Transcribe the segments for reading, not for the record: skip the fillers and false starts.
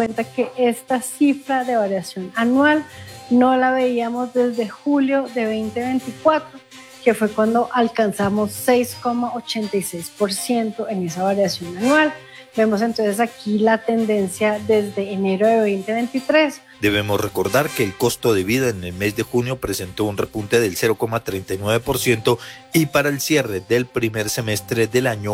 cuenta que esta cifra de variación anual no la veíamos desde julio de 2024, que fue cuando alcanzamos 6,86% en esa variación anual. Vemos entonces aquí la tendencia desde enero de 2023. Debemos recordar que el costo de vida en el mes de junio presentó un repunte del 0,39% y para el cierre del primer semestre del año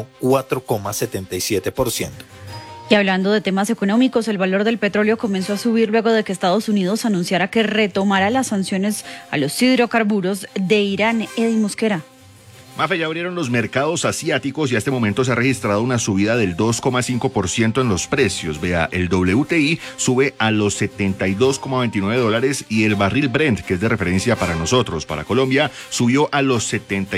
4,77%. Y hablando de temas económicos, el valor del petróleo comenzó a subir luego de que Estados Unidos anunciara que retomará las sanciones a los hidrocarburos de Irán. Eddy Mosquera. Mafe, ya abrieron los mercados asiáticos y a este momento se ha registrado una subida del 2,5% en los precios. Vea, el WTI sube a los $72,29 y el barril Brent, que es de referencia para nosotros, para Colombia, subió a los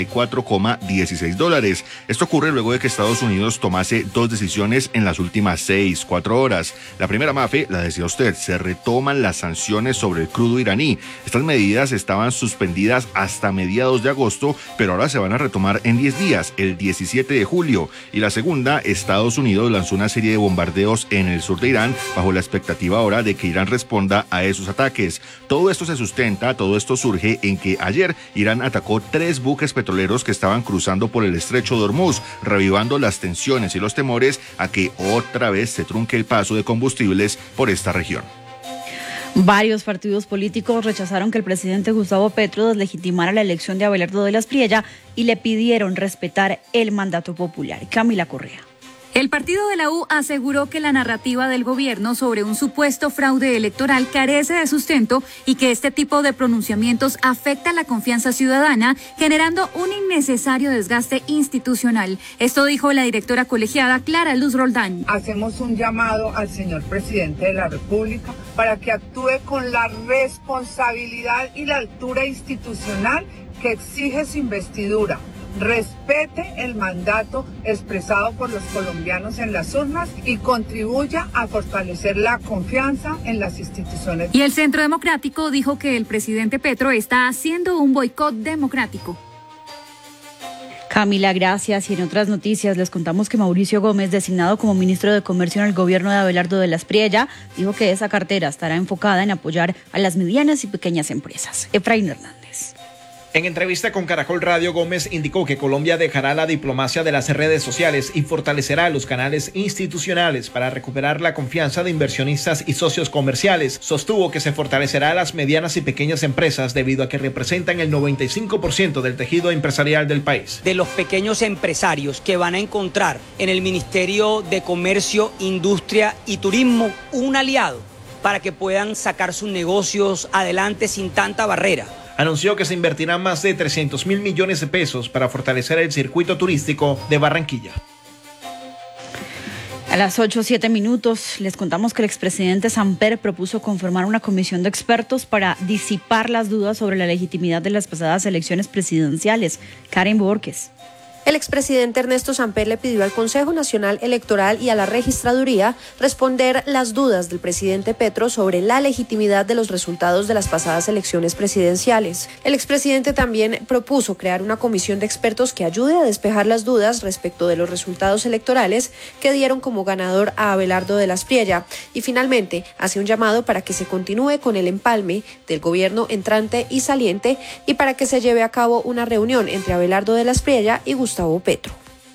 $74,16. Esto ocurre luego de que Estados Unidos tomase dos decisiones en las últimas 4 horas. La primera, Mafe, la decía usted, se retoman las sanciones sobre el crudo iraní. Estas medidas estaban suspendidas hasta mediados de agosto, pero ahora se van a tomar en 10 días, el 17 de julio. Y la segunda, Estados Unidos lanzó una serie de bombardeos en el sur de Irán bajo la expectativa ahora de que Irán responda a esos ataques. Todo esto surge en que ayer Irán atacó 3 buques petroleros que estaban cruzando por el estrecho de Hormuz, revivando las tensiones y los temores a que otra vez se trunque el paso de combustibles por esta región. Varios partidos políticos rechazaron que el presidente Gustavo Petro deslegitimara la elección de Abelardo de la Espriella y le pidieron respetar el mandato popular. Camila Correa. El partido de la U aseguró que la narrativa del gobierno sobre un supuesto fraude electoral carece de sustento y que este tipo de pronunciamientos afecta la confianza ciudadana, generando un innecesario desgaste institucional. Esto dijo la directora colegiada Clara Luz Roldán. Hacemos un llamado al señor presidente de la República para que actúe con la responsabilidad y la altura institucional que exige su investidura. Respete el mandato expresado por los colombianos en las urnas y contribuya a fortalecer la confianza en las instituciones. Y el Centro Democrático dijo que el presidente Petro está haciendo un boicot democrático. Camila, gracias. Y en otras noticias les contamos que Mauricio Gómez, designado como ministro de Comercio en el gobierno de Abelardo de la Espriella, dijo que esa cartera estará enfocada en apoyar a las medianas y pequeñas empresas. Efraín Hernández. En entrevista con Caracol Radio, Gómez indicó que Colombia dejará la diplomacia de las redes sociales y fortalecerá los canales institucionales para recuperar la confianza de inversionistas y socios comerciales. Sostuvo que se fortalecerá a las medianas y pequeñas empresas debido a que representan el 95% del tejido empresarial del país. De los pequeños empresarios que van a encontrar en el Ministerio de Comercio, Industria y Turismo un aliado para que puedan sacar sus negocios adelante sin tanta barrera. Anunció que se invertirán más de 300.000 millones de pesos para fortalecer el circuito turístico de Barranquilla. A las 8:07 les contamos que el expresidente Samper propuso conformar una comisión de expertos para disipar las dudas sobre la legitimidad de las pasadas elecciones presidenciales. Karen Borges. El expresidente Ernesto Samper le pidió al Consejo Nacional Electoral y a la Registraduría responder las dudas del presidente Petro sobre la legitimidad de los resultados de las pasadas elecciones presidenciales. El expresidente también propuso crear una comisión de expertos que ayude a despejar las dudas respecto de los resultados electorales que dieron como ganador a Abelardo de la Espriella. Y finalmente hace un llamado para que se continúe con el empalme del gobierno entrante y saliente y para que se lleve a cabo una reunión entre Abelardo de la Espriella y Gustavo Petro.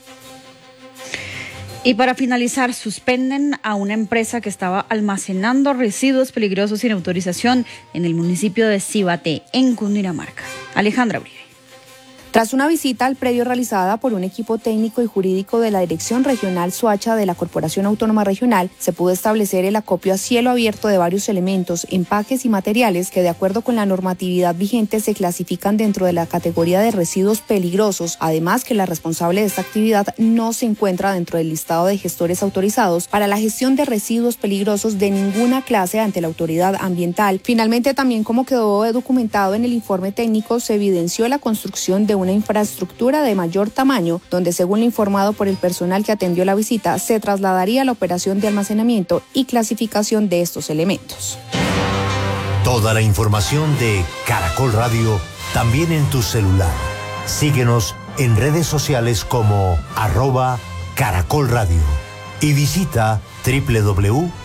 Y para finalizar, suspenden a una empresa que estaba almacenando residuos peligrosos sin autorización en el municipio de Cibaté, en Cundinamarca. Alejandra Uribe. Tras una visita al predio realizada por un equipo técnico y jurídico de la Dirección Regional Soacha de la Corporación Autónoma Regional, se pudo establecer el acopio a cielo abierto de varios elementos, empaques y materiales que de acuerdo con la normatividad vigente se clasifican dentro de la categoría de residuos peligrosos, además que la responsable de esta actividad no se encuentra dentro del listado de gestores autorizados para la gestión de residuos peligrosos de ninguna clase ante la autoridad ambiental. Finalmente, también como quedó documentado en el informe técnico, se evidenció la construcción de una infraestructura de mayor tamaño, donde según lo informado por el personal que atendió la visita, se trasladaría la operación de almacenamiento y clasificación de estos elementos. Toda la información de Caracol Radio también en tu celular. Síguenos en redes sociales como @Caracol Radio y visita www.caracol.com.